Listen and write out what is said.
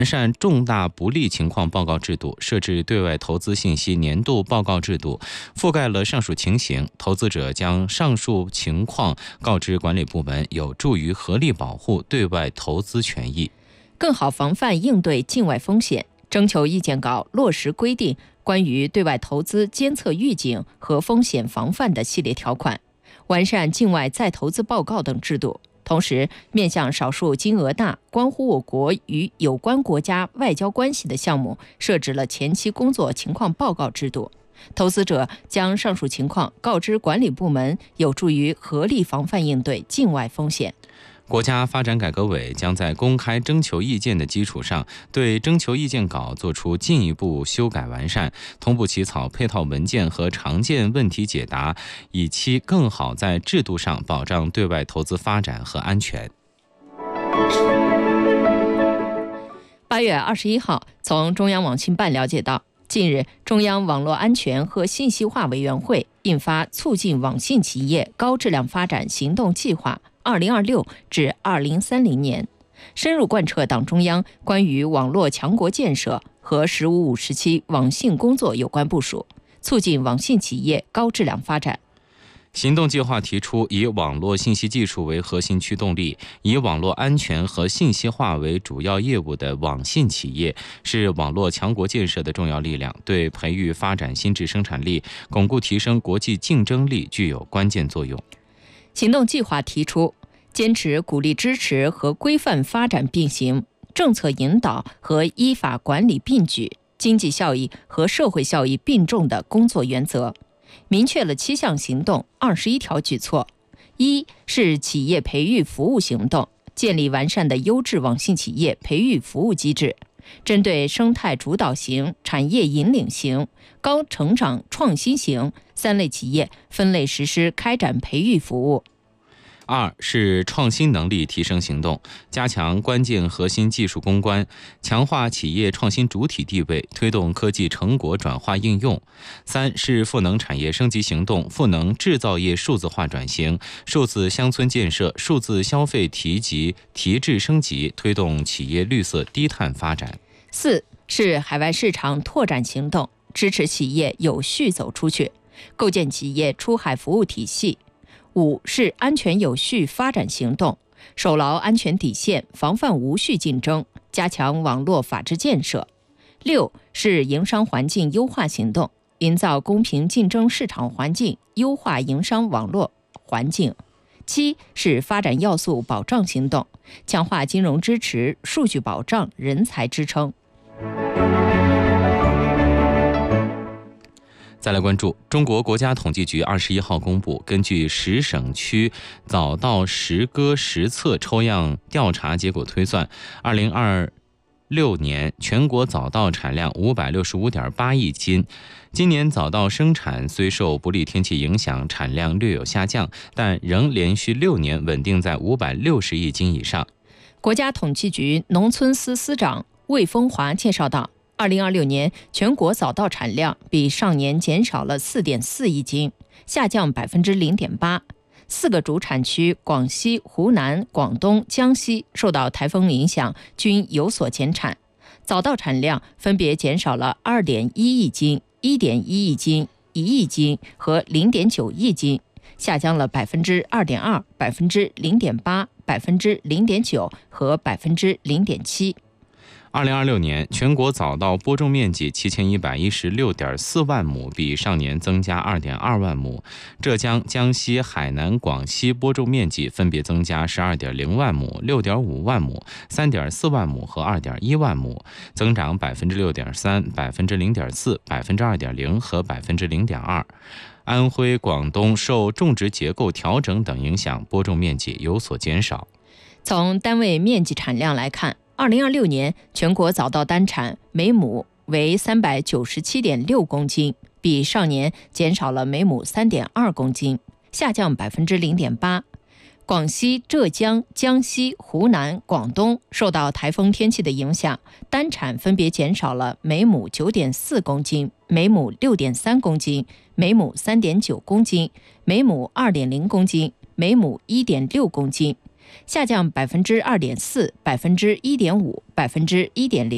完善重大不利情况报告制度，设置对外投资信息年度报告制度，覆盖了上述情形。投资者将上述情况告知管理部门，有助于合理保护对外投资权益， 更好防范应对境外风险。征求意见稿落实规定关于对外投资监测预警和风险防范的系列条款，完善境外再投资报告等制度。同时，面向少数金额大、关乎我国与有关国家外交关系的项目，设置了前期工作情况报告制度。投资者将上述情况告知管理部门，有助于合理防范应对境外风险。 国家发展改革委将在公开征求意见的基础上，对征求意见稿作出进一步修改完善，同步起草配套文件和常见问题解答，以期更好在制度上保障对外投资发展和安全。 8月21号，从中央网信办了解到，近日，中央网络安全和信息化委员会印发《促进网信企业高质量发展行动计划（2026至2030年）》，深入贯彻党中央关于网络强国建设和“十五五”时期网信工作有关部署，促进网信企业高质量发展。 行动计划提出，以网络信息技术为核心驱动力，以网络安全和信息化为主要业务的网信企业是网络强国建设的重要力量，对培育发展新质生产力、巩固提升国际竞争力具有关键作用。 行动计划提出，坚持鼓励支持和规范发展并行，政策引导和依法管理并举，经济效益和社会效益并重的工作原则。明确了7项行动、21条举措。一是企业培育服务行动，建立完善的优质网信企业培育服务机制，针对生态主导型、产业引领型、高成长创新型3类企业分类实施开展培育服务。 2是创新能力提升行动，加强关键核心技术攻关，强化企业创新主体地位，推动科技成果转化应用。3是赋能产业升级行动，赋能制造业数字化转型、数字乡村建设、数字消费提质升级，推动企业绿色低碳发展。 4是海外市场拓展行动，支持企业有序走出去，构建企业出海服务体系。5是安全有序发展行动，守牢安全底线，防范无序竞争，加强网络法治建设。6是营商环境优化行动，营造公平竞争市场环境，优化营商网络环境。7是发展要素保障行动，强化金融支持、数据保障、人才支撑。 再来关注，中国国家统计局21号公布，根据10省区早稻实割实测抽样调查结果推算，2026年全国早稻产量565.8亿斤。今年早稻生产虽受不利天气影响，产量略有下降，但仍连续6年稳定在560亿斤以上。 国家统计局农村司司长魏峰华介绍到，2026年全国早稻产量比上年减少了4.4亿斤，下降0.8%。4个主产区广西、湖南、广东、江西受到台风影响，均有所减产。早稻产量分别减少了2.1亿斤、1.1亿斤、1亿斤和0.9亿斤，下降了2.2%、0.8%、0.9%和0.7%。 2026年全国早稻播种面积7116.4万亩，比上年增加2.2万亩。浙江、江西、海南、广西播种面积分别增加12.0万亩、6.5万亩、3.4万亩和2.1万亩，增长6.3%、0.4%、2.0%和0.2%。安徽、广东受种植结构调整等影响，播种面积有所减少。 从单位面积产量来看，2026年全国早稻单产每亩为397.6公斤，比上年减少了每亩3.2公斤，下降0.8%。广西、浙江、江西、湖南、广东受到台风天气的影响，单产分别减少了每亩9.4公斤、每亩6.3公斤、每亩3.9公斤、每亩2.0公斤、每亩1.6公斤，下降2.4%、1.5%、1.0%。